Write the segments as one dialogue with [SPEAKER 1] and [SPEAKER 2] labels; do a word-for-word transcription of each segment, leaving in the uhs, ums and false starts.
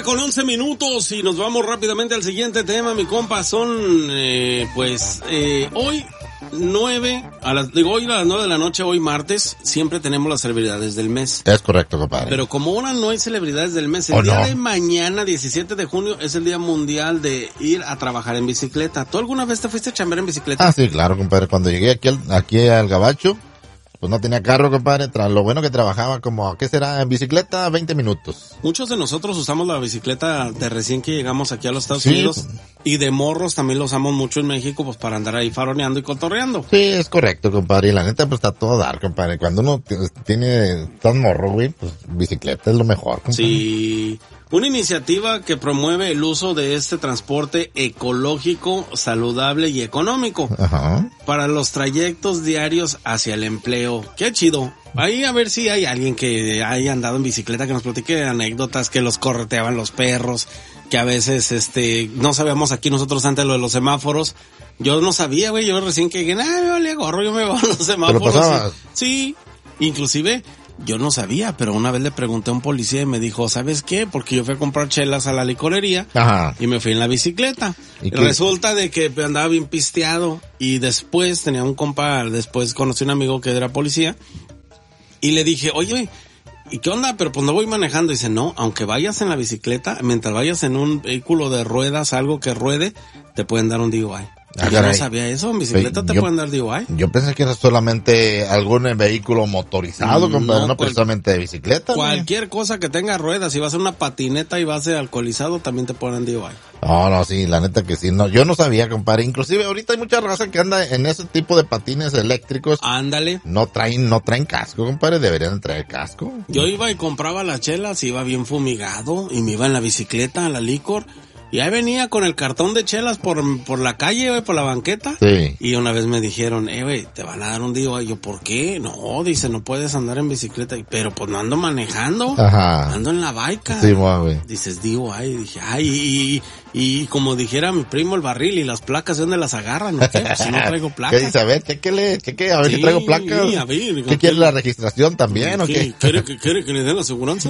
[SPEAKER 1] con once minutos y nos vamos rápidamente al siguiente tema, mi compa. Son, eh, pues, eh, hoy nueve, a las, digo, hoy a las nueve de la noche, hoy martes, siempre tenemos las celebridades del mes.
[SPEAKER 2] Es correcto, compadre.
[SPEAKER 1] Pero como ahora no hay celebridades del mes, el
[SPEAKER 2] ¿O
[SPEAKER 1] día
[SPEAKER 2] no?
[SPEAKER 1] de mañana, diecisiete de junio, es el día mundial de ir a trabajar en bicicleta. ¿Tú alguna vez te fuiste a chambear en bicicleta?
[SPEAKER 2] Ah, sí, claro, compadre. Cuando llegué aquí al, aquí al Gabacho, pues no tenía carro, compadre. Tras lo bueno que trabajaba como, ¿qué será? En bicicleta, veinte minutos.
[SPEAKER 1] Muchos de nosotros usamos la bicicleta de recién que llegamos aquí a los Estados
[SPEAKER 2] Sí.
[SPEAKER 1] Unidos, y de morros también lo usamos mucho en México, pues para andar ahí faroneando y cotorreando.
[SPEAKER 2] Sí, es correcto, compadre. Y la neta, pues está todo dar, compadre. Cuando uno t- tiene tan morro, güey, pues bicicleta es lo mejor, compadre.
[SPEAKER 1] Sí, una iniciativa que promueve el uso de este transporte ecológico, saludable y económico
[SPEAKER 2] Ajá.
[SPEAKER 1] para los trayectos diarios hacia el empleo. Qué chido. Ahí a ver si hay alguien que haya andado en bicicleta, que nos platique anécdotas, que los correteaban los perros, que a veces este no sabíamos aquí nosotros antes lo de los semáforos. Yo no sabía, güey, yo recién que llegué, ah, me vale gorro, yo me voy a los semáforos.
[SPEAKER 2] pasabas?
[SPEAKER 1] Sí, inclusive yo no sabía, pero una vez le pregunté a un policía y me dijo, ¿sabes qué? Porque yo fui a comprar chelas a la licorería
[SPEAKER 2] Ajá.
[SPEAKER 1] y me fui en la bicicleta.
[SPEAKER 2] ¿Y qué?
[SPEAKER 1] Resulta de que andaba bien pisteado y después tenía un compa, después conocí a un amigo que era policía y le dije, oye, ¿y qué onda? Pero pues no voy manejando. Y dice, no, aunque vayas en la bicicleta, mientras vayas en un vehículo de ruedas, algo que ruede, te pueden dar un D U I.
[SPEAKER 2] Ah,
[SPEAKER 1] Yo no
[SPEAKER 2] caray.
[SPEAKER 1] sabía eso, en bicicleta
[SPEAKER 2] Oye,
[SPEAKER 1] te
[SPEAKER 2] yo-
[SPEAKER 1] pueden dar D U I.
[SPEAKER 2] Yo pensé que era solamente algún vehículo motorizado,
[SPEAKER 1] Mm,
[SPEAKER 2] compadre,
[SPEAKER 1] no,
[SPEAKER 2] no
[SPEAKER 1] cual-
[SPEAKER 2] precisamente de bicicleta, güey.
[SPEAKER 1] Cualquier cosa que tenga ruedas, si vas a una patineta y vas alcoholizado, también te ponen D U I.
[SPEAKER 2] No, no, sí, la neta que sí, no, yo no sabía, compadre. Inclusive ahorita hay mucha raza que anda en ese tipo de patines eléctricos.
[SPEAKER 1] Ándale.
[SPEAKER 2] No traen, no traen casco, compadre, deberían traer casco.
[SPEAKER 1] Yo iba y compraba las chelas, iba bien fumigado y me iba en la bicicleta a la licor y ahí venía con el cartón de chelas por, por la calle, güey, por la banqueta.
[SPEAKER 2] Sí.
[SPEAKER 1] Y una vez me dijeron, eh, güey, te van a dar un D U I. Y yo, ¿por qué? No, dice, no puedes andar en bicicleta. Y, pero pues no ando manejando.
[SPEAKER 2] Ajá.
[SPEAKER 1] Ando en la baica.
[SPEAKER 2] Sí, güey.
[SPEAKER 1] Dices D U I. Y dije, ay, y, y, y como dijera mi primo el barril, y las placas, ¿de dónde las agarran? ¿O qué? Pues si no traigo
[SPEAKER 2] ¿Qué
[SPEAKER 1] placas.
[SPEAKER 2] dice? A ver, chequele, cheque, a ver
[SPEAKER 1] Sí,
[SPEAKER 2] si traigo placas.
[SPEAKER 1] sí, a ver, digo,
[SPEAKER 2] ¿Qué quiere
[SPEAKER 1] ¿qué-
[SPEAKER 2] la registración también o
[SPEAKER 1] ¿Qué?
[SPEAKER 2] qué?
[SPEAKER 1] ¿Quiere, que- quiere que le den la aseguranza?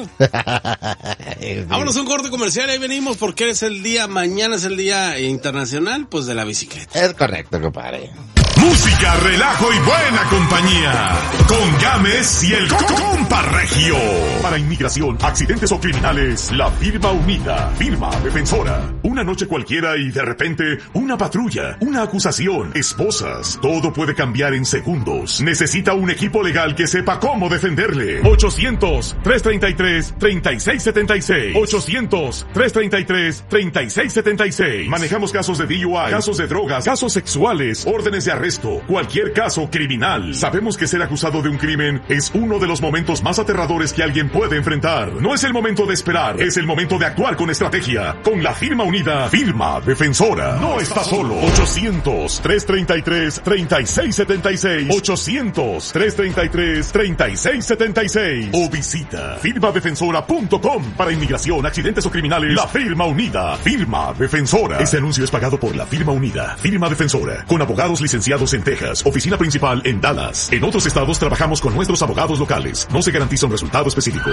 [SPEAKER 2] Sí.
[SPEAKER 1] Vámonos a un corte comercial, ahí venimos porque es el día, mañana es el día internacional, pues de la bicicleta.
[SPEAKER 2] Es correcto, compadre.
[SPEAKER 3] Música, relajo y buena compañía. Con Gámez y el Compa Regio. Para inmigración, accidentes o criminales, la firma unida. Firma defensora. Una noche cualquiera y de repente una patrulla, una acusación, esposas. Todo puede cambiar en segundos. Necesita un equipo legal que sepa cómo defenderle. ochocientos, trescientos treinta y tres, treinta y seis setenta y seis. ochocientos, trescientos treinta y tres, treinta y seis setenta y seis. Manejamos casos de D U I, casos de drogas, casos sexuales, órdenes de arresto, cualquier caso criminal. Sabemos que ser acusado de un crimen es uno de los momentos más aterradores que alguien puede enfrentar. No es el momento de esperar, es el momento de actuar con estrategia. Con la firma unida, firma defensora. No está solo. ochocientos, trescientos treinta y tres, treinta y seis setenta y seis. ochocientos, trescientos treinta y tres, treinta y seis setenta y seis. O visita firma defensora punto com. Para inmigración, accidentes o criminales, la firma unida, firma defensora. Este anuncio es pagado por la firma unida, firma defensora, con abogados licenciados en Texas, oficina principal en Dallas. En otros estados trabajamos con nuestros abogados locales. No se garantiza un resultado específico.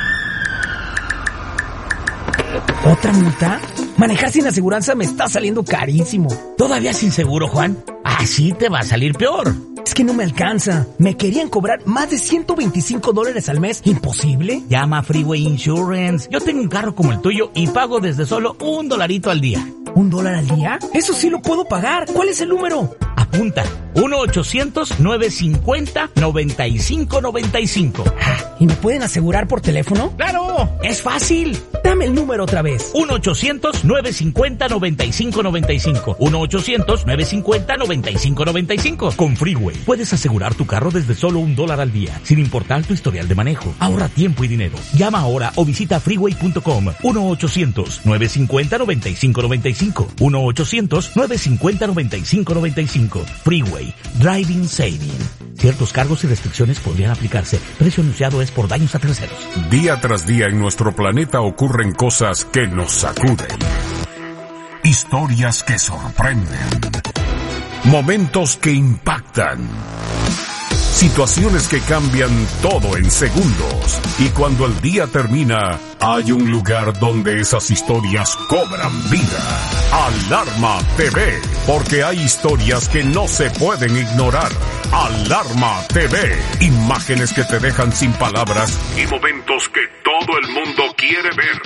[SPEAKER 4] ¿Otra multa? Manejar sin aseguranza me está saliendo carísimo. ¿Todavía sin seguro, Juan? Así te va a salir peor. Es que no me alcanza. Me querían cobrar más de ciento veinticinco dólares al mes. ¿Imposible?
[SPEAKER 5] Llama a Freeway Insurance. Yo tengo un carro como el tuyo y pago desde solo un dolarito al día.
[SPEAKER 4] ¿Un dólar al día? Eso sí lo puedo pagar. ¿Cuál es el número?
[SPEAKER 5] Apunta. uno ochocientos, nueve cincuenta, noventa y cinco noventa y cinco.
[SPEAKER 4] Ah, ¿y me pueden asegurar por teléfono?
[SPEAKER 5] ¡Claro! ¡Es fácil!
[SPEAKER 4] Dame el número otra vez.
[SPEAKER 5] uno ochocientos, nueve cincuenta, noventa y cinco noventa y cinco. uno ochocientos, nueve cincuenta, noventa y cinco noventa y cinco. Con Freeway puedes asegurar tu carro desde solo un dólar al día, sin importar tu historial de manejo. Ahorra tiempo y dinero. Llama ahora o visita freeway punto com. uno ochocientos, nueve cincuenta, noventa y cinco noventa y cinco. uno ochocientos, nueve cincuenta, noventa y cinco noventa y cinco. Freeway. Driving Saving. Ciertos cargos y restricciones podrían aplicarse. Precio anunciado es por daños a terceros.
[SPEAKER 6] Día tras día en nuestro planeta ocurren cosas que nos sacuden. Historias que sorprenden. Momentos que impactan. Situaciones que cambian todo en segundos. Y cuando el día termina, hay un lugar donde esas historias cobran vida. Alarma T V. Porque hay historias que no se pueden ignorar. Alarma T V. Imágenes que te dejan sin palabras y momentos que todo el mundo quiere ver.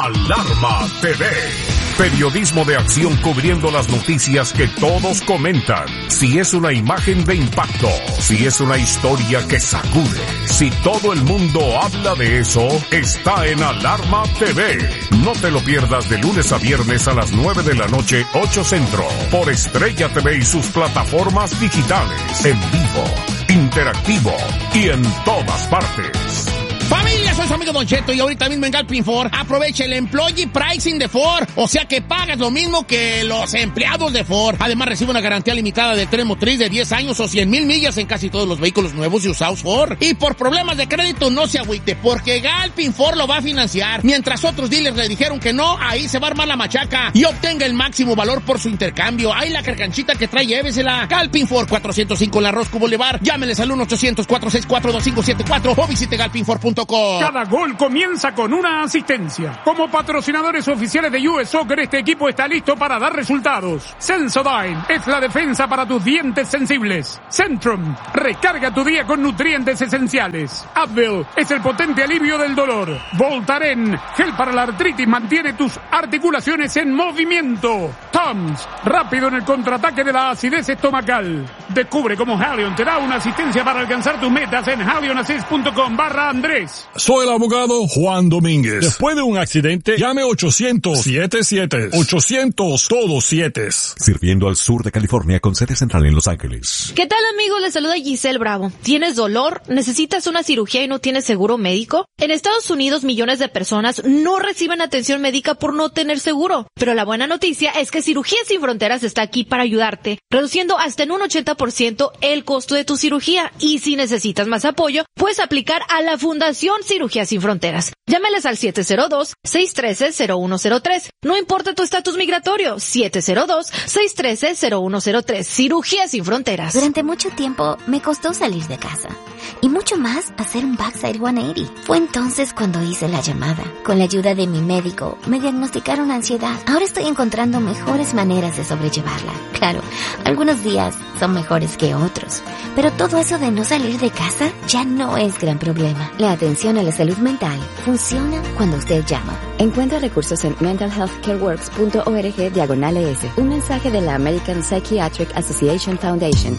[SPEAKER 6] Alarma T V. Periodismo de acción cubriendo las noticias que todos comentan. Si es una imagen de impacto, si es una historia que sacude, si todo el mundo habla de eso, está en Alarma T V. No te lo pierdas de lunes a viernes a las nueve de la noche, ocho Centro, por Estrella T V y sus plataformas digitales, en vivo, interactivo y en todas partes.
[SPEAKER 7] Familia, soy su amigo Don Cheto y ahorita mismo en Galpin Ford aprovecha el Employee Pricing de Ford, o sea que pagas lo mismo que los empleados de Ford. Además recibe una garantía limitada de tren motriz de diez años o cien mil millas en casi todos los vehículos nuevos y usados Ford. Y por problemas de crédito no se agüite, porque Galpin Ford lo va a financiar. Mientras otros dealers le dijeron que no, ahí se va a armar la machaca y obtenga el máximo valor por su intercambio. Ahí la carcanchita que trae, llévesela. Galpin Ford, cuatrocientos cinco en la Roscoe Boulevard. Llámeles al uno ochocientos, cuatro seis cuatro, dos cinco siete cuatro o visite galpin ford punto com.
[SPEAKER 8] Cada gol comienza con una asistencia. Como patrocinadores oficiales de U S Soccer, este equipo está listo para dar resultados. Sensodyne es la defensa para tus dientes sensibles. Centrum, recarga tu día con nutrientes esenciales. Advil es el potente alivio del dolor. Voltaren, gel para la artritis, mantiene tus articulaciones en movimiento. Tums, rápido en el contraataque de la acidez estomacal. Descubre cómo Halion te da una asistencia para alcanzar tus metas en halionassist punto com barra Andrés.
[SPEAKER 9] Soy el abogado Juan Domínguez. Después de un accidente, llame ochocientos, siete siete, ochocientos, todos siete.
[SPEAKER 10] Sirviendo al sur de California con sede central en Los Ángeles.
[SPEAKER 11] ¿Qué tal, amigos? Les saluda Giselle Bravo. ¿Tienes dolor? ¿Necesitas una cirugía y no tienes seguro médico? En Estados Unidos, millones de personas no reciben atención médica por no tener seguro. Pero la buena noticia es que Cirugías Sin Fronteras está aquí para ayudarte, reduciendo hasta en un ochenta por ciento el costo de tu cirugía. Y si necesitas más apoyo, puedes aplicar a la Fundación Cirugías Sin Fronteras. Llámales al siete cero dos, seis uno tres, cero uno cero tres. No importa tu estatus migratorio, siete cero dos, seis uno tres, cero uno cero tres. Cirugías Sin Fronteras.
[SPEAKER 12] Durante mucho tiempo me costó salir de casa. Y mucho más hacer un backside ciento ochenta. Fue entonces cuando hice la llamada. Con la ayuda de mi médico, me diagnosticaron ansiedad. Ahora estoy encontrando mejores maneras de sobrellevarla. Claro, algunos días son mejores que otros. Pero todo eso de no salir de casa ya no es gran problema. La atención a la salud mental funciona cuando usted llama.
[SPEAKER 13] Encuentra recursos en mental health care works punto org diagonal es. Un mensaje de la American Psychiatric Association Foundation.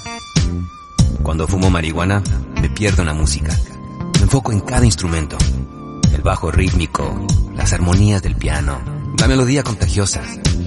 [SPEAKER 14] Cuando fumo marihuana, me pierdo en la música. Me enfoco en cada instrumento. El bajo rítmico, las armonías del piano, la melodía contagiosa.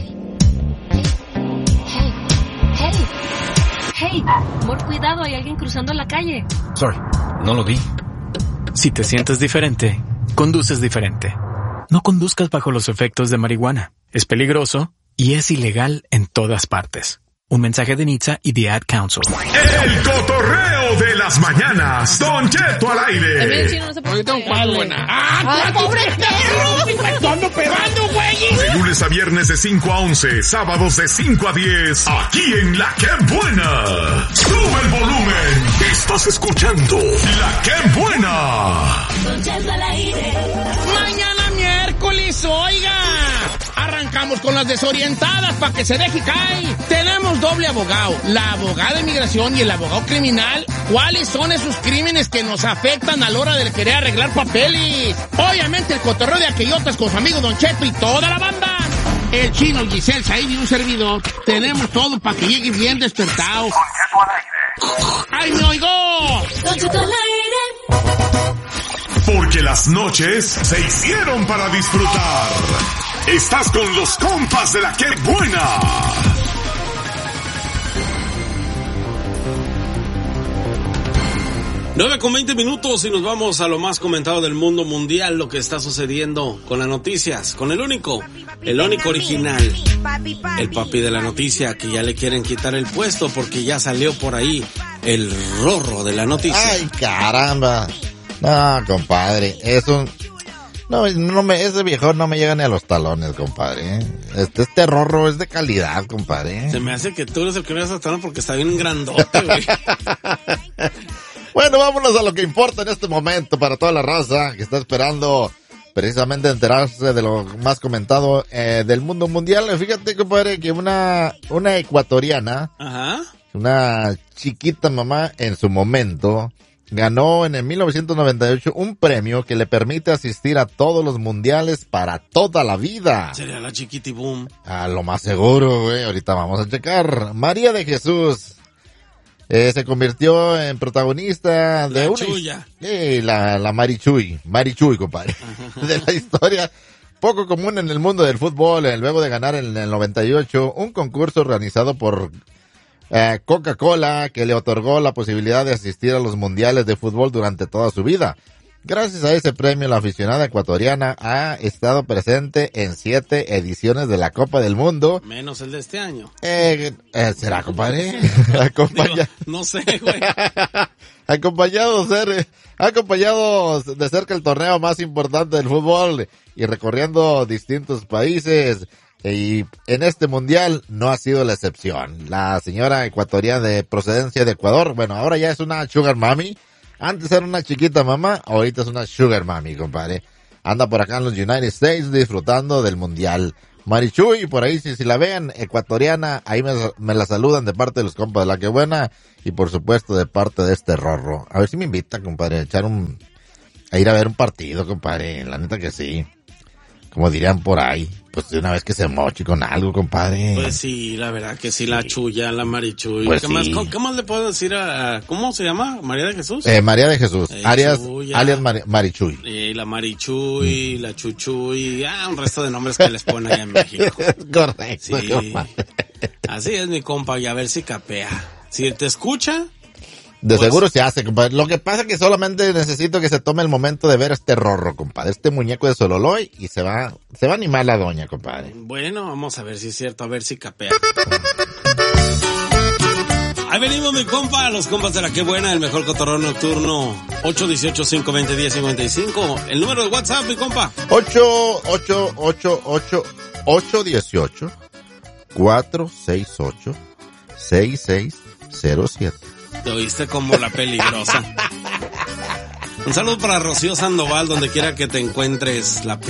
[SPEAKER 15] Hey, hey, hey, amor, cuidado, hay alguien cruzando la calle.
[SPEAKER 16] Sorry, no lo vi. Si te sientes diferente, conduces diferente. No conduzcas bajo los efectos de marihuana. Es peligroso y es ilegal en todas partes. Un mensaje de N H T S A y The Ad Council.
[SPEAKER 3] El cotorreo de las mañanas. Don Cheto al aire.
[SPEAKER 7] Yo tengo cuatro buenas. ¡Ah, pobre perro! ¡Tú ando pegando, güey!
[SPEAKER 3] De lunes a viernes de cinco a once, sábados de cinco a diez, aquí en La Que Buena. ¡Sube el volumen! Estás escuchando La Que Buena.
[SPEAKER 7] Don Cheto al aire. Mañana miércoles, oiga. Arrancamos con las desorientadas para que se deje caer. Tenemos doble abogado, la abogada de inmigración y el abogado criminal. ¿Cuáles son esos crímenes que nos afectan a la hora de querer arreglar papeles? Obviamente el cotorreo de aquellotas con su amigo Don Cheto y toda la banda. El Chino, Giselle, Said y un servidor. Tenemos todo para que llegue bien despertado. Don Cheto al aire. ¡Ay, me oigo! Don Cheto al aire.
[SPEAKER 3] Porque las noches se hicieron para disfrutar. Estás con los compas de La Que Buena.
[SPEAKER 1] nueve con veinte minutos y nos vamos a lo más comentado del mundo mundial, lo que está sucediendo con las noticias, con el único, el único original, el papi de la noticia, que ya le quieren quitar el puesto porque ya salió por ahí el rorro de la noticia.
[SPEAKER 2] Ay, caramba. No, compadre, eso... No, no me, ese viejo no me llega ni a los talones, compadre. Este, este rorro es de calidad, compadre.
[SPEAKER 1] Se me hace que tú eres el que me vas a estar porque está bien grandote, güey.
[SPEAKER 2] Bueno, vámonos a lo que importa en este momento para toda la raza que está esperando precisamente enterarse de lo más comentado eh, del mundo mundial. Fíjate, compadre, que una, una ecuatoriana,
[SPEAKER 1] Ajá.
[SPEAKER 2] una chiquita mamá en su momento, ganó en el mil novecientos noventa y ocho un premio que le permite asistir a todos los mundiales para toda la vida.
[SPEAKER 1] Sería la chiquitiboom.
[SPEAKER 2] A lo más seguro, güey. Ahorita vamos a checar. María de Jesús. Eh, se convirtió en protagonista de
[SPEAKER 1] La
[SPEAKER 2] una...
[SPEAKER 1] Chuya.
[SPEAKER 2] Sí, la, la Marichuy. Marichuy, compadre. De la historia poco común en el mundo del fútbol, eh, luego de ganar en el noventa y ocho un concurso organizado por eh, Coca-Cola que le otorgó la posibilidad de asistir a los mundiales de fútbol durante toda su vida. Gracias a ese premio, la aficionada ecuatoriana ha estado presente en siete ediciones de la Copa del Mundo.
[SPEAKER 1] Menos el de este año.
[SPEAKER 2] Eh, eh, ¿Será, compadre? Acompaña...
[SPEAKER 1] Digo, no sé, güey.
[SPEAKER 2] acompañado, ser, acompañado de cerca el torneo más importante del fútbol y recorriendo distintos países. Y en este mundial no ha sido la excepción. La señora ecuatoriana de procedencia de Ecuador, bueno, ahora ya es una sugar mami. Antes era una chiquita mamá, ahorita es una sugar mami, compadre. Anda por acá en los United States disfrutando del mundial. Marichuy, por ahí, si, si la vean, ecuatoriana, ahí me, me la saludan de parte de los compas de La Que Buena y por supuesto de parte de este Rorro. A ver si me invita, compadre, a echar un, a ir a ver un partido, compadre, la neta que sí. Como dirían por ahí, pues de una vez que se moche con algo, compadre.
[SPEAKER 1] Pues sí, la verdad que sí, la Chuya, la Marichuy.
[SPEAKER 2] Pues
[SPEAKER 1] ¿Qué,
[SPEAKER 2] sí.
[SPEAKER 1] más, ¿cómo, qué más le puedo decir a, cómo se llama? ¿María de Jesús?
[SPEAKER 2] Eh, María de Jesús,
[SPEAKER 1] Eh,
[SPEAKER 2] alias,
[SPEAKER 1] Chuya.
[SPEAKER 2] alias Mari- Marichuy.
[SPEAKER 1] Eh, la Marichuy, mm. la Chuchuy, ah, un resto de nombres que les ponen allá en México.
[SPEAKER 2] Correcto,
[SPEAKER 1] Sí.
[SPEAKER 2] compadre.
[SPEAKER 1] Así es, mi compa, y a ver si capea. Si te escucha...
[SPEAKER 2] De
[SPEAKER 1] Pues,
[SPEAKER 2] seguro se hace, compadre. Lo que pasa es que solamente necesito que se tome el momento de ver este Rorro, compadre. Este muñeco de Sololoy y se va, se va a animar la doña, compadre.
[SPEAKER 1] Bueno, vamos a ver si es cierto, a ver si capea. Ahí venimos, mi compa, los compas de La Que Buena, el mejor cotorreo nocturno. ocho uno ocho, cinco dos cero, diez cincuenta y cinco. El número de WhatsApp, mi compa.
[SPEAKER 2] ocho ocho ocho ocho ocho uno ocho cuatro seis ocho seis seis cero siete.
[SPEAKER 1] Te oíste como la peligrosa. Un saludo para Rocío Sandoval, donde quiera que te encuentres, la